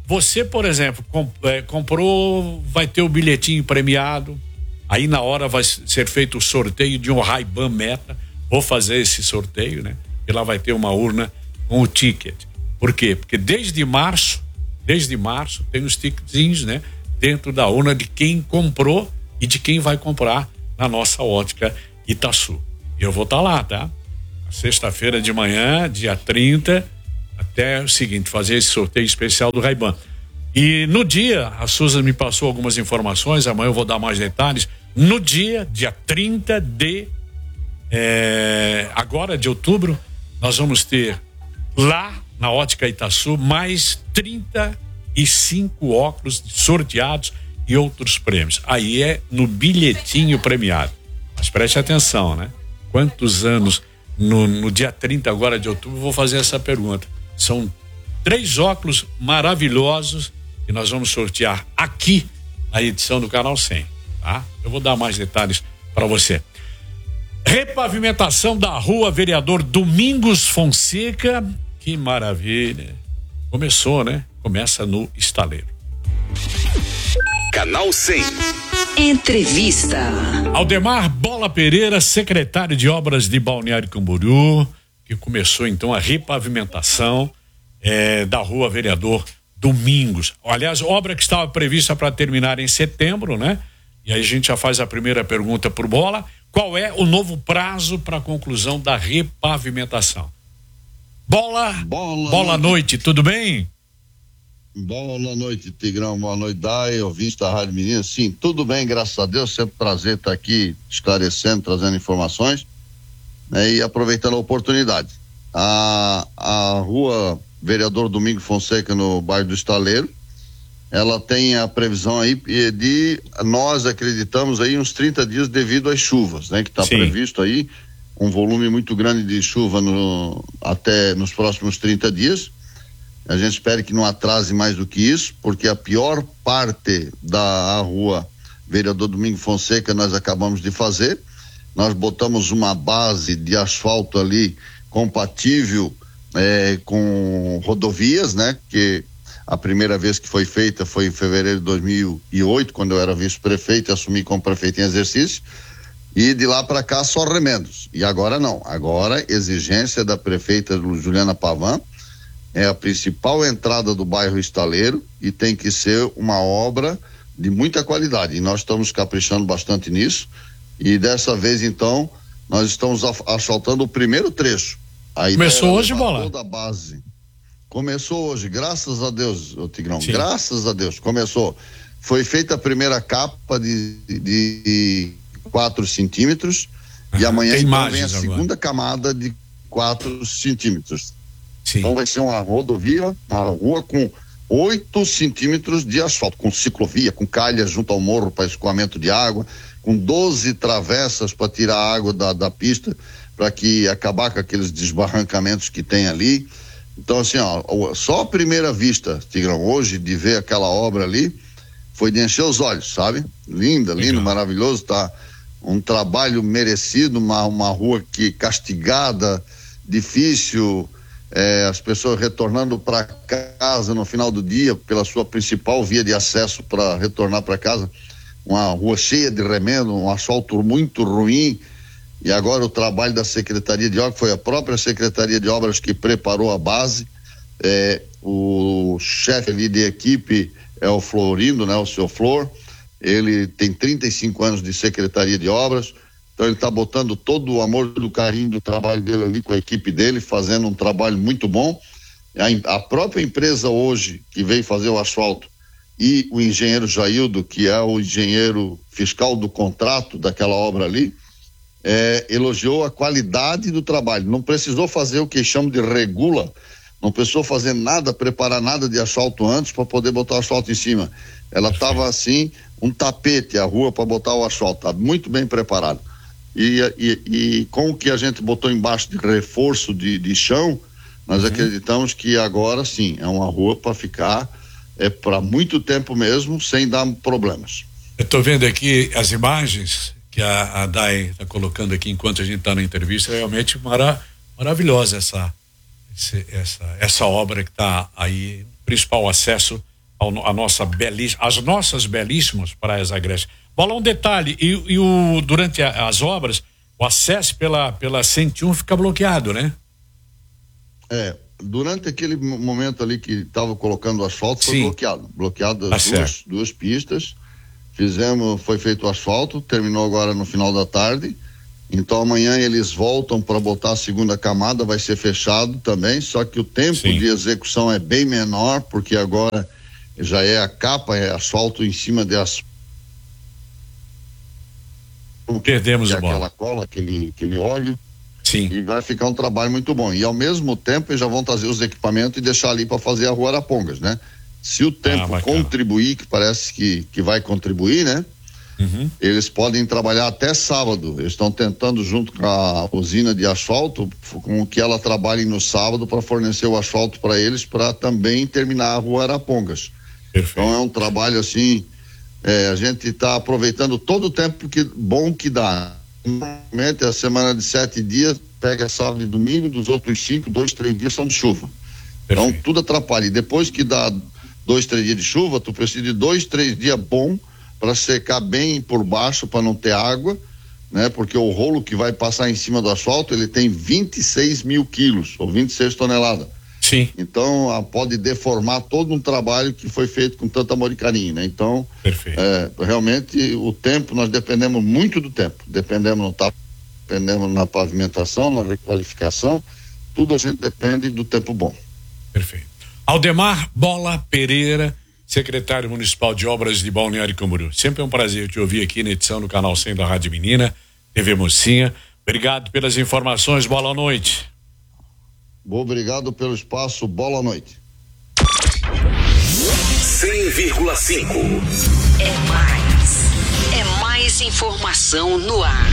você, por exemplo, comp, é, comprou, vai ter o bilhetinho premiado, aí na hora vai ser feito o sorteio de um Ray-Ban Meta. Vou fazer esse sorteio, né? E lá vai ter uma urna com o ticket. Por quê? Porque desde março, desde março, tem os ticketzinhos, né? Dentro da urna de quem comprou e de quem vai comprar na nossa ótica Itaçu. E eu vou estar tá lá, tá? Sexta-feira de manhã, dia trinta, até o seguinte, fazer esse sorteio especial do Ray-Ban. E no dia, a Susan me passou algumas informações, amanhã eu vou dar mais detalhes. No dia, dia trinta de é, agora de outubro, nós vamos ter lá na ótica Itaçu mais trinta e cinco óculos sorteados e outros prêmios. Aí é no bilhetinho premiado. Mas preste atenção, né? Quantos anos no, no dia trinta agora de outubro, vou fazer essa pergunta. São três óculos maravilhosos que nós vamos sortear aqui na edição do Canal cem, tá? Eu vou dar mais detalhes para você. Repavimentação da rua Vereador Domingos Fonseca, que maravilha. Começou, né? Começa no Estaleiro. Canal cem. Entrevista. Aldemar Bola Pereira, secretário de Obras de Balneário Camboriú, que começou então a repavimentação eh, da rua Vereador Domingos. Aliás, obra que estava prevista para terminar em setembro, né? E aí a gente já faz a primeira pergunta por Bola. Qual é o novo prazo para a conclusão da repavimentação? Bola, bola, boa noite, tudo bem? Boa noite, Tigrão, boa noite, Dai, ouvinte da Rádio Menina. Sim, tudo bem, graças a Deus, sempre prazer estar aqui esclarecendo, trazendo informações, né, e aproveitando a oportunidade. A, a rua Vereador Domingos Fonseca, no bairro do Estaleiro, ela tem a previsão aí de, nós acreditamos aí uns trinta dias devido às chuvas, né, que está previsto aí um volume muito grande de chuva no, até nos próximos trinta dias. A gente espera que não atrase mais do que isso, porque a pior parte da rua Vereador Domingos Fonseca nós acabamos de fazer. Nós botamos uma base de asfalto ali compatível eh, com rodovias, né? Que a primeira vez que foi feita foi em fevereiro de dois mil e oito, quando eu era vice-prefeito e assumi como prefeito em exercício. E de lá para cá só remendos. E agora não. Agora, exigência da prefeita Juliana Pavan, é a principal entrada do bairro Estaleiro e tem que ser uma obra de muita qualidade. E nós estamos caprichando bastante nisso. E dessa vez, então, nós estamos asfaltando o primeiro trecho. A Começou hoje, Bola? Toda a base. Começou hoje, graças a Deus, ô Tigrão. Sim. Graças a Deus, começou. Foi feita a primeira capa de, de quatro centímetros ah, e amanhã então vem a agora. segunda camada de quatro centímetros. Sim. Então vai ser uma rodovia, uma rua com oito centímetros de asfalto, com ciclovia, com calhas junto ao morro para escoamento de água, com doze travessas para tirar a água da, da pista, para que acabar com aqueles desbarrancamentos que tem ali. Então, assim, ó, só a primeira vista, Tigrão, hoje, de ver aquela obra ali, foi de encher os olhos, sabe? Linda, lindo, maravilhoso, tá? Um trabalho merecido, uma, uma rua que castigada, difícil. É, as pessoas retornando para casa no final do dia pela sua principal via de acesso para retornar para casa, uma rua cheia de remendo, um asfalto muito ruim. E agora o trabalho da Secretaria de Obras, foi a própria Secretaria de Obras que preparou a base. É, o chefe ali de equipe é o Florindo, né, o seu Flor. Ele tem trinta e cinco anos de Secretaria de Obras. Então ele está botando todo o amor do carinho do trabalho dele ali com a equipe dele, fazendo um trabalho muito bom. A, a própria empresa hoje que veio fazer o asfalto e o engenheiro Jaildo, que é o engenheiro fiscal do contrato daquela obra ali, é, elogiou a qualidade do trabalho. Não precisou fazer o que chamam de regula, não precisou fazer nada, preparar nada de asfalto antes para poder botar o asfalto em cima. Ela estava assim, um tapete a rua para botar o asfalto, tá muito bem preparado. E, e, e com o que a gente botou embaixo de reforço de, de chão, nós uhum. acreditamos que agora sim é uma rua para ficar é para muito tempo mesmo, sem dar problemas. Eu estou vendo aqui as imagens que a, a Dai está colocando aqui enquanto a gente está na entrevista, é realmente mara, maravilhosa essa, esse, essa essa obra que está aí, principal acesso ao, a nossa belíssima, as nossas belíssimas praias agrestes. Bola, um detalhe, e, e o, durante a, as obras, o acesso pela, pela cento e um fica bloqueado, né? É, durante aquele momento ali que estava colocando o asfalto, foi Sim. bloqueado. Bloqueado Tá as duas, certo. duas pistas. Fizemos, foi feito o asfalto, terminou agora no final da tarde. Então amanhã eles voltam para botar a segunda camada, vai ser fechado também, só que o tempo Sim. de execução é bem menor, porque agora já é a capa, é asfalto em cima de asfalto. Perdemos é o Bola. aquela cola, aquele, aquele óleo. Sim. E vai ficar um trabalho muito bom. E ao mesmo tempo eles já vão trazer os equipamentos e deixar ali para fazer a Rua Arapongas, né? Se o tempo Ah, contribuir, que parece que, que vai contribuir, né? Uhum. Eles podem trabalhar até sábado. Eles estão tentando, junto com a usina de asfalto, com que ela trabalhe no sábado para fornecer o asfalto para eles, para também terminar a Rua Arapongas. Perfeito. Então é um trabalho assim, é, a gente está aproveitando todo o tempo que, bom que dá. Normalmente a semana de sete dias pega sábado e domingo, dos outros cinco, dois, três dias são de chuva. Perfeito. Então tudo atrapalha. E depois que dá dois, três dias de chuva, tu precisa de dois, três dias bom para secar bem por baixo, para não ter água, né? Porque o rolo que vai passar em cima do asfalto, ele tem vinte e seis mil quilos, ou vinte e seis toneladas. Sim. Então, a, pode deformar todo um trabalho que foi feito com tanto amor e carinho, né? Então, Perfeito. É, realmente, o tempo, nós dependemos muito do tempo. Dependemos no tapa, dependemos na pavimentação, na requalificação, tudo a gente depende do tempo bom. Perfeito. Aldemar Bola Pereira, secretário municipal de obras de Balneário Camboriú. Sempre é um prazer te ouvir aqui na edição do Canal cem da Rádio Menina, T V Mocinha. Obrigado pelas informações, boa noite. Obrigado pelo espaço, boa noite. cem vírgula cinco. É mais. É mais informação no ar.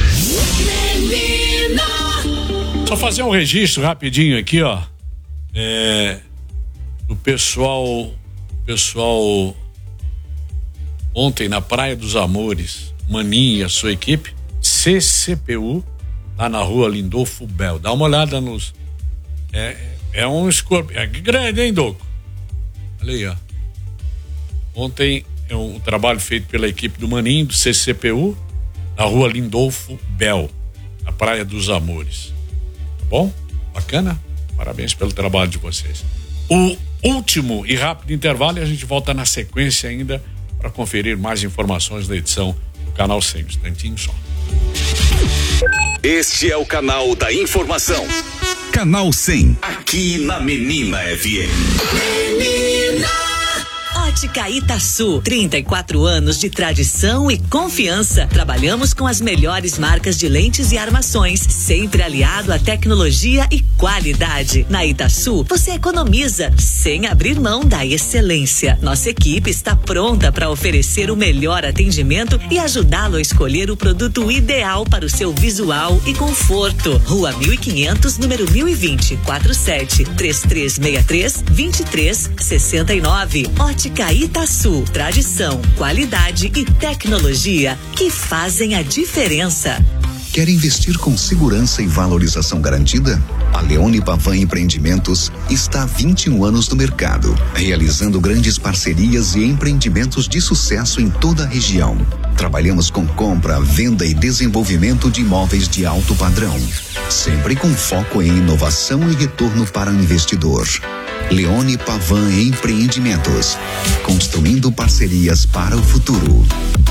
Só fazer um registro rapidinho aqui, ó. É, do pessoal, o pessoal ontem na Praia dos Amores, Maninho e a sua equipe, C C P U, lá na rua Lindolfo Bel. Dá uma olhada nos. É, é um escorpião. É grande, hein, Doco? Olha aí, ó. Ontem é um trabalho feito pela equipe do Maninho, do C C P U, na rua Lindolfo Bel, na Praia dos Amores. Tá bom? Bacana? Parabéns pelo trabalho de vocês. O último e rápido intervalo e a gente volta na sequência ainda para conferir mais informações da edição do Canal cem. Um instantinho só. Este é o canal da informação. Canal cem, aqui na Menina F M. Menina! Ótica Itaçu, trinta e quatro anos de tradição e confiança. Trabalhamos com as melhores marcas de lentes e armações, sempre aliado à tecnologia e qualidade. Na Itaçu, você economiza sem abrir mão da excelência. Nossa equipe está pronta para oferecer o melhor atendimento e ajudá-lo a escolher o produto ideal para o seu visual e conforto. Rua mil e quinhentos, número mil e vinte, quatro sete três três seis três, dois três seis nove. Ótica Itaçu, tradição, qualidade e tecnologia que fazem a diferença. Quer investir com segurança e valorização garantida? A Leone Pavan Empreendimentos está há vinte e um anos no mercado, realizando grandes parcerias e empreendimentos de sucesso em toda a região. Trabalhamos com compra, venda e desenvolvimento de imóveis de alto padrão, sempre com foco em inovação e retorno para o investidor. Leone Pavan Empreendimentos, construindo parcerias para o futuro.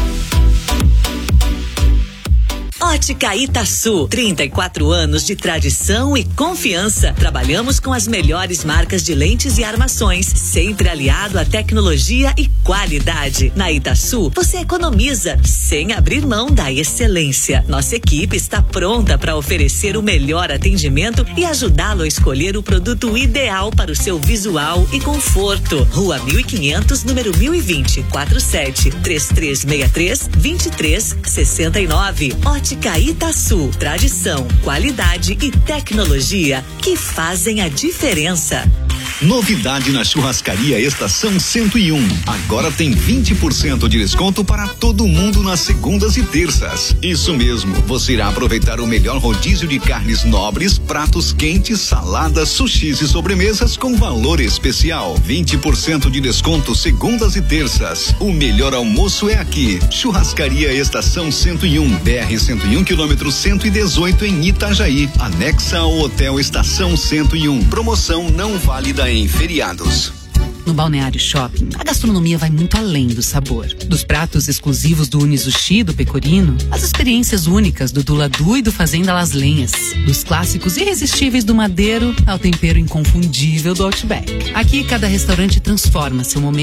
Ótica Itaçu, trinta e quatro anos de tradição e confiança. Trabalhamos com as melhores marcas de lentes e armações, sempre aliado à tecnologia e qualidade. Na Itaçu, você economiza sem abrir mão da excelência. Nossa equipe está pronta para oferecer o melhor atendimento e ajudá-lo a escolher o produto ideal para o seu visual e conforto. Rua mil e quinhentos, número mil e vinte, quatro sete três três seis três, dois três seis nove. Ótica Itaçu, tradição, qualidade e tecnologia que fazem a diferença. Novidade na Churrascaria Estação cento e um. Agora tem vinte por cento de desconto para todo mundo nas segundas e terças. Isso mesmo, você irá aproveitar o melhor rodízio de carnes nobres, pratos quentes, saladas, sushis e sobremesas com valor especial. vinte por cento de desconto segundas e terças. O melhor almoço é aqui. Churrascaria Estação cento e um, B R cento e um, quilômetro cento e dezoito em Itajaí, anexa ao Hotel Estação cento e um. Promoção não válida em feriados. No Balneário Shopping, a gastronomia vai muito além do sabor. Dos pratos exclusivos do Unizushi e do Pecorino, as experiências únicas do Duladu e do Fazenda Las Lenhas, dos clássicos irresistíveis do Madeiro ao tempero inconfundível do Outback. Aqui, cada restaurante transforma seu momento